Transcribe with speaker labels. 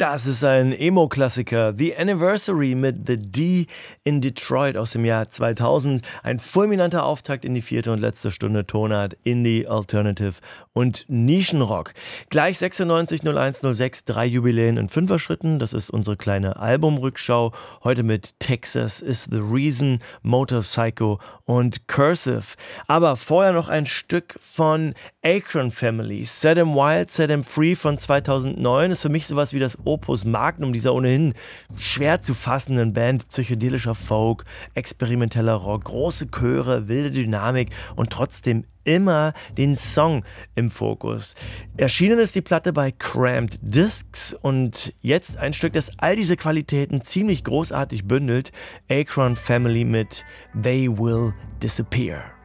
Speaker 1: Das ist ein Emo-Klassiker, The Anniversary mit The D in Detroit aus dem Jahr 2000. Ein fulminanter Auftakt in die vierte und letzte Stunde Tonart, Indie, Alternative und Nischenrock. Gleich 96, 01, 06, 3 Jubiläen in 5er Schritten. Das ist unsere kleine Albumrückschau. Heute mit Texas is the Reason, Motor Psycho und Cursive. Aber vorher noch ein Stück von Akron Family. Set 'Em Wild, Set 'Em Free von 2009. Ist für mich sowas wie das Opus Magnum dieser ohnehin schwer zu fassenden Band. Psychedelischer Folk, experimenteller Rock, große Chöre, wilde Dynamik und trotzdem immer den Song im Fokus. Erschienen ist die Platte bei Cramped Discs und jetzt ein Stück, das all diese Qualitäten ziemlich großartig bündelt. Akron Family mit They Will Disappear.